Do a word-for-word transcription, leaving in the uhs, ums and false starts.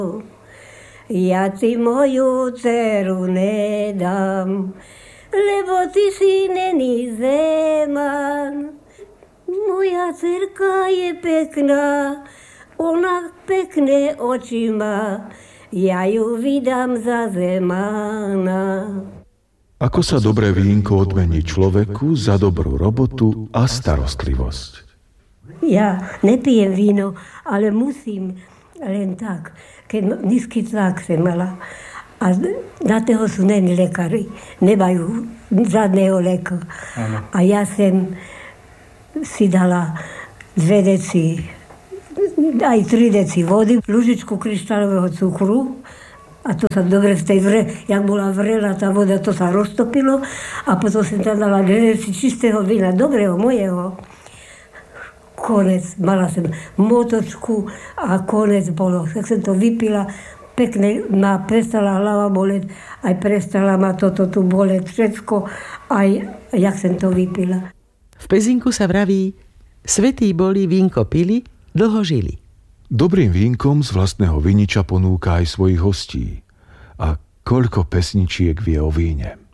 Ja ti moju dceru nedám, lebo ty si není Zeman. Moja dcerka je pekná, ona pekné oči má, ja ju vydám za Zemana. Ako sa dobré vínko odmení človeku za dobrú robotu a starostlivosť? Ja nepijem víno, ale musím len tak, keď nízky tlak som mala. A na toho sú není lekári, nemajú žiadneho lieka. A ja som si dala dve deci, aj tri deci vody, lúžičku kryštálového cukru a to sa dobre v tej vre, jak bola vrela tá voda, to sa roztopilo a potom som tam dala dve deci čistého vína, dobrého, mojeho. Konec, mala som motočku a konec bolo. Tak som to vypila, pekne ma prestala hlava boleť, aj prestala ma toto tu boleť, všetko, aj jak som to vypila. V Pezinku sa vraví, svätí boli, vínko pili, dlho žili. Dobrým vínkom z vlastného viniča ponúka aj svojich hostí. A koľko pesničiek vie o víne.